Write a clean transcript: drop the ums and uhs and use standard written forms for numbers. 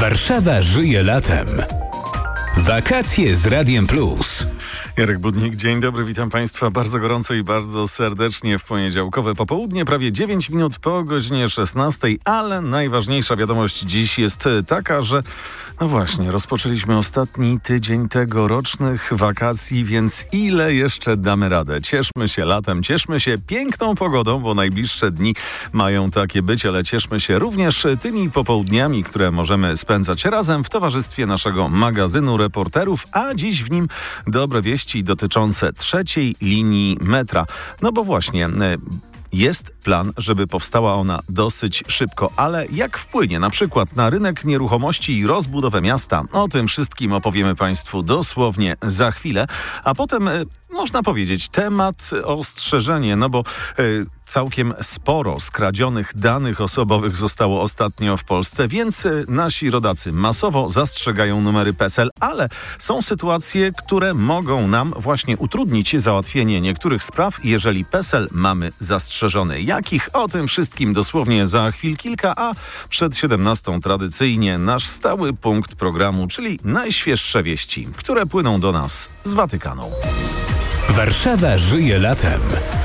Warszawa żyje latem. Wakacje z Radiem Plus. Jarek Budnik, dzień dobry, witam Państwa bardzo gorąco i bardzo serdecznie w poniedziałkowe popołudnie, prawie 9 minut po godzinie 16, ale najważniejsza wiadomość dziś jest taka, że no właśnie, rozpoczęliśmy ostatni tydzień tegorocznych wakacji, więc ile jeszcze damy radę? Cieszmy się latem, cieszmy się piękną pogodą, bo najbliższe dni mają takie być, ale cieszmy się również tymi popołudniami, które możemy spędzać razem w towarzystwie naszego magazynu reporterów, a dziś w nim dobre wieści dotyczące trzeciej linii metra. No bo właśnie... Jest plan, żeby powstała ona dosyć szybko, ale jak wpłynie na przykład na rynek nieruchomości i rozbudowę miasta? O tym wszystkim opowiemy Państwu dosłownie za chwilę, a potem można powiedzieć temat ostrzeżenie, no bo całkiem sporo skradzionych danych osobowych zostało ostatnio w Polsce, więc nasi rodacy masowo zastrzegają numery PESEL, ale są sytuacje, które mogą nam właśnie utrudnić załatwienie niektórych spraw, jeżeli PESEL mamy zastrzeżony. Jakich? O tym wszystkim dosłownie za chwil kilka, a przed 17 tradycyjnie nasz stały punkt programu, czyli najświeższe wieści, które płyną do nas z Watykanu. Warszawa żyje latem.